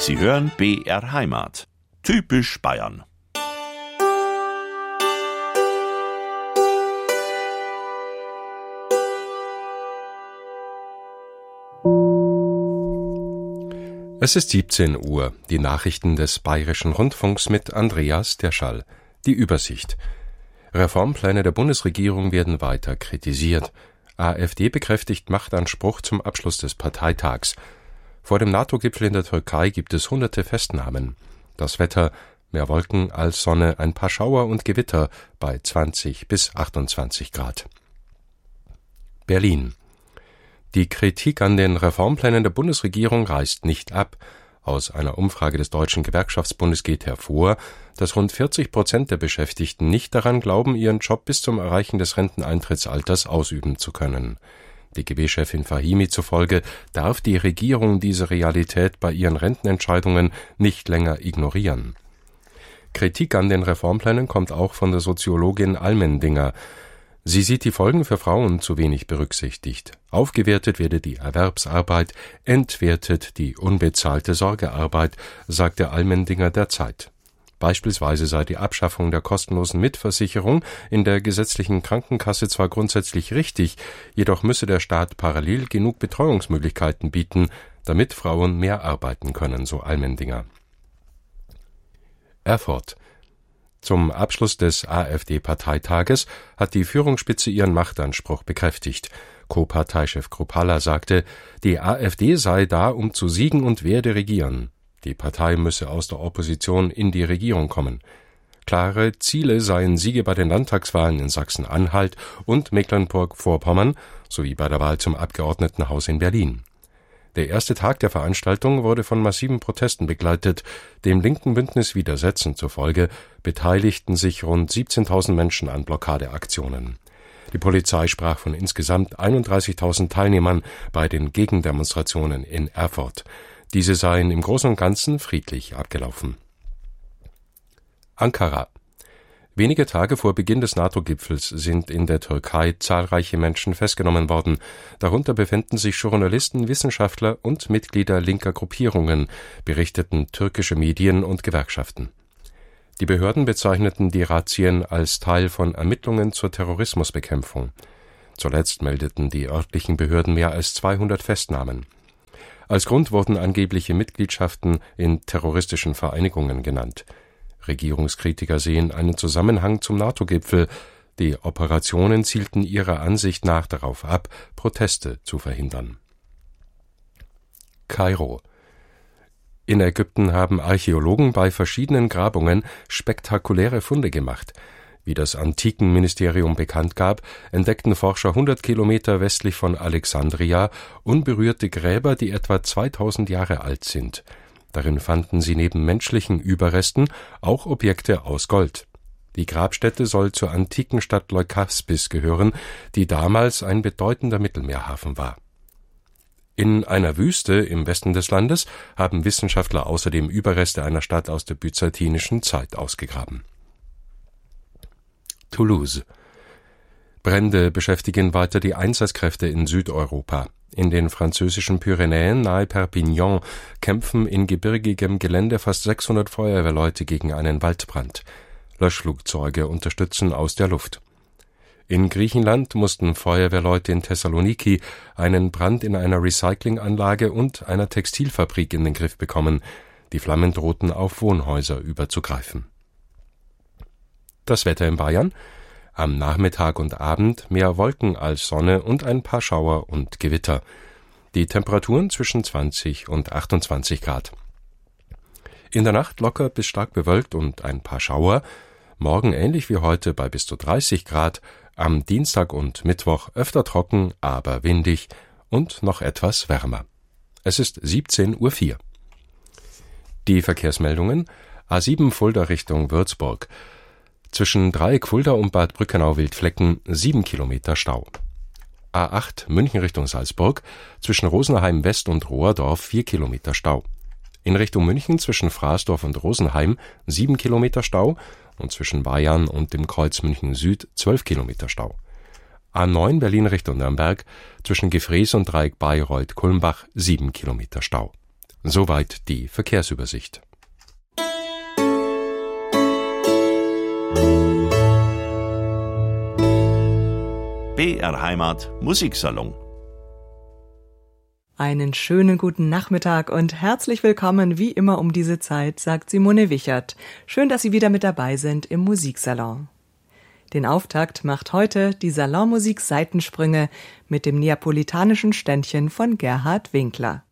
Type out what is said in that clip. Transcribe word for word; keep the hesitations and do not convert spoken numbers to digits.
Sie hören B R Heimat. Typisch Bayern. Es ist siebzehn Uhr. Die Nachrichten des Bayerischen Rundfunks mit Andreas Derschall. Die Übersicht. Reformpläne der Bundesregierung werden weiter kritisiert. AfD bekräftigt Machtanspruch zum Abschluss des Parteitags. Vor dem NATO-Gipfel in der Türkei gibt es hunderte Festnahmen. Das Wetter: mehr Wolken als Sonne, ein paar Schauer und Gewitter bei zwanzig bis achtundzwanzig Grad. Berlin. Die Kritik an den Reformplänen der Bundesregierung reißt nicht ab. Aus einer Umfrage des Deutschen Gewerkschaftsbundes geht hervor, dass rund vierzig Prozent der Beschäftigten nicht daran glauben, ihren Job bis zum Erreichen des Renteneintrittsalters ausüben zu können. D G B-Chefin Fahimi zufolge darf die Regierung diese Realität bei ihren Rentenentscheidungen nicht länger ignorieren. Kritik an den Reformplänen kommt auch von der Soziologin Almendinger. Sie sieht die Folgen für Frauen zu wenig berücksichtigt. Aufgewertet werde die Erwerbsarbeit, entwertet die unbezahlte Sorgearbeit, sagte Almendinger der Zeit. Beispielsweise sei die Abschaffung der kostenlosen Mitversicherung in der gesetzlichen Krankenkasse zwar grundsätzlich richtig, jedoch müsse der Staat parallel genug Betreuungsmöglichkeiten bieten, damit Frauen mehr arbeiten können, so Almendinger. Erfurt. Zum Abschluss des AfD-Parteitages hat die Führungsspitze ihren Machtanspruch bekräftigt. Co-Parteichef Kruppalla sagte, die AfD sei da, um zu siegen und werde regieren. Die Partei müsse aus der Opposition in die Regierung kommen. Klare Ziele seien Siege bei den Landtagswahlen in Sachsen-Anhalt und Mecklenburg-Vorpommern sowie bei der Wahl zum Abgeordnetenhaus in Berlin. Der erste Tag der Veranstaltung wurde von massiven Protesten begleitet. Dem linken Bündnis Widersetzen zufolge beteiligten sich rund siebzehntausend Menschen an Blockadeaktionen. Die Polizei sprach von insgesamt einunddreißigtausend Teilnehmern bei den Gegendemonstrationen in Erfurt. Diese seien im Großen und Ganzen friedlich abgelaufen. Ankara. Wenige Tage vor Beginn des NATO-Gipfels sind in der Türkei zahlreiche Menschen festgenommen worden. Darunter befänden sich Journalisten, Wissenschaftler und Mitglieder linker Gruppierungen, berichteten türkische Medien und Gewerkschaften. Die Behörden bezeichneten die Razzien als Teil von Ermittlungen zur Terrorismusbekämpfung. Zuletzt meldeten die örtlichen Behörden mehr als zweihundert Festnahmen. Als Grund wurden angebliche Mitgliedschaften in terroristischen Vereinigungen genannt. Regierungskritiker sehen einen Zusammenhang zum NATO-Gipfel. Die Operationen zielten ihrer Ansicht nach darauf ab, Proteste zu verhindern. Kairo. In Ägypten haben Archäologen bei verschiedenen Grabungen spektakuläre Funde gemacht. Wie das Antikenministerium bekannt gab, entdeckten Forscher hundert Kilometer westlich von Alexandria unberührte Gräber, die etwa zweitausend Jahre alt sind. Darin fanden sie neben menschlichen Überresten auch Objekte aus Gold. Die Grabstätte soll zur antiken Stadt Leukaspis gehören, die damals ein bedeutender Mittelmeerhafen war. In einer Wüste im Westen des Landes haben Wissenschaftler außerdem Überreste einer Stadt aus der byzantinischen Zeit ausgegraben. Toulouse. Brände beschäftigen weiter die Einsatzkräfte in Südeuropa. In den französischen Pyrenäen nahe Perpignan kämpfen in gebirgigem Gelände fast sechshundert Feuerwehrleute gegen einen Waldbrand. Löschflugzeuge unterstützen aus der Luft. In Griechenland mussten Feuerwehrleute in Thessaloniki einen Brand in einer Recyclinganlage und einer Textilfabrik in den Griff bekommen. Die Flammen drohten auf Wohnhäuser überzugreifen. Das Wetter in Bayern: am Nachmittag und Abend mehr Wolken als Sonne und ein paar Schauer und Gewitter. Die Temperaturen zwischen zwanzig und achtundzwanzig Grad. In der Nacht locker bis stark bewölkt und ein paar Schauer. Morgen ähnlich wie heute bei bis zu dreißig Grad. Am Dienstag und Mittwoch öfter trocken, aber windig und noch etwas wärmer. Es ist siebzehn Uhr vier. Die Verkehrsmeldungen: A sieben Fulda Richtung Würzburg. Zwischen Dreieck Fulda und Bad Brückenau-Wildflecken sieben Kilometer Stau. A acht München Richtung Salzburg. Zwischen Rosenheim West und Rohrdorf vier Kilometer Stau. In Richtung München zwischen Fraßdorf und Rosenheim sieben Kilometer Stau und zwischen Bayern und dem Kreuz München Süd zwölf Kilometer Stau. A neun Berlin Richtung Nürnberg zwischen Gefrees und Dreieck Bayreuth-Kulmbach sieben Kilometer Stau. Soweit die Verkehrsübersicht. B R Heimat Musiksalon. Einen schönen guten Nachmittag und herzlich willkommen wie immer um diese Zeit, sagt Simone Wichert. Schön, dass Sie wieder mit dabei sind im Musiksalon. Den Auftakt macht heute die Salonmusik Seitensprünge mit dem neapolitanischen Ständchen von Gerhard Winkler.